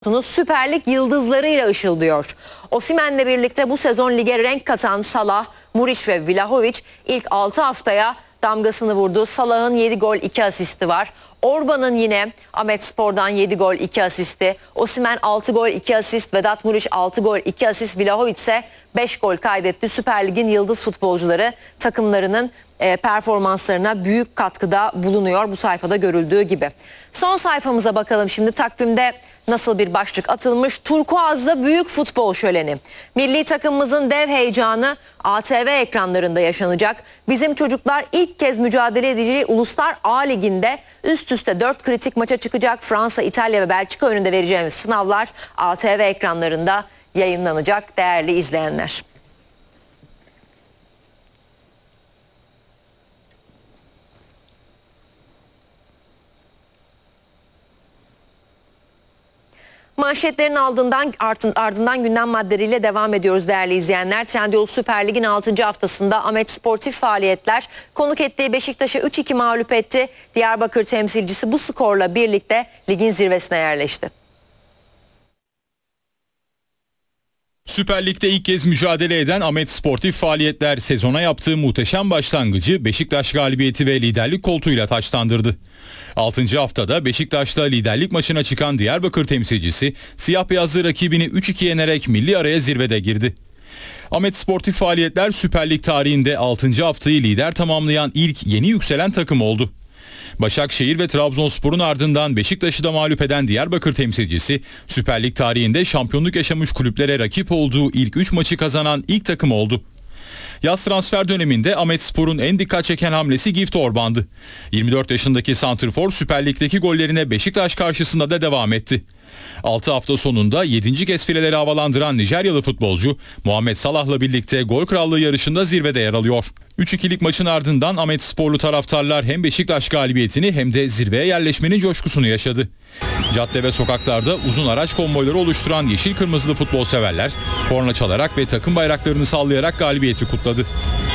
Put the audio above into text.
Süper Lig yıldızlarıyla ışıldıyor. Osimhen'le birlikte bu sezon lige renk katan Salah, Muriç ve Vlahovic ilk 6 haftaya damgasını vurdu. Salah'ın 7 gol 2 asisti var. Orban'ın yine Ahmetspor'dan 7 gol 2 asisti. Osimhen 6 gol 2 asist, Vedat Muriç 6 gol 2 asist, Vlahovic ise 5 gol kaydetti. Süper Lig'in yıldız futbolcuları takımlarının performanslarına büyük katkıda bulunuyor bu sayfada görüldüğü gibi. Son sayfamıza bakalım şimdi, takvimde nasıl bir başlık atılmış? Turkuaz'da büyük futbol şöleni. Milli takımımızın dev heyecanı ATV ekranlarında yaşanacak. Bizim çocuklar ilk kez mücadele edeceği Uluslar A Ligi'nde üst üste 4 kritik maça çıkacak. Fransa, İtalya ve Belçika önünde vereceğimiz sınavlar ATV ekranlarında yayınlanacak değerli izleyenler. Manşetlerin ardından gündem maddeleriyle devam ediyoruz değerli izleyenler. Trendyol Süper Lig'in 6. haftasında Ahmet Sportif Faaliyetler konuk ettiği Beşiktaş'ı 3-2 mağlup etti. Diyarbakır temsilcisi bu skorla birlikte ligin zirvesine yerleşti. Süper Lig'de ilk kez mücadele eden Ahmet Sportif Faaliyetler sezona yaptığı muhteşem başlangıcı Beşiktaş galibiyeti ve liderlik koltuğuyla taçlandırdı. 6. haftada Beşiktaş'la liderlik maçına çıkan Diyarbakır temsilcisi siyah beyazlı rakibini 3-2 yenerek milli araya zirvede girdi. Ahmet Sportif Faaliyetler Süper Lig tarihinde 6. haftayı lider tamamlayan ilk yeni yükselen takım oldu. Başakşehir ve Trabzonspor'un ardından Beşiktaş'ı da mağlup eden Diyarbakır temsilcisi Süper Lig tarihinde şampiyonluk yaşamış kulüplere rakip olduğu ilk 3 maçı kazanan ilk takım oldu. Yaz transfer döneminde Ahmetspor'un en dikkat çeken hamlesi Gift Orban'dı. 24 yaşındaki santrfor Süper Lig'deki gollerine Beşiktaş karşısında da devam etti. 6 hafta sonunda 7. kez fileleri havalandıran Nijeryalı futbolcu Muhammed Salah'la birlikte gol krallığı yarışında zirvede yer alıyor. 3-2'lik maçın ardından Ahmetsporlu taraftarlar hem Beşiktaş galibiyetini hem de zirveye yerleşmenin coşkusunu yaşadı. Cadde ve sokaklarda uzun araç konvoyları oluşturan yeşil kırmızılı futbol severler korna çalarak ve takım bayraklarını sallayarak galibiyeti kutladı.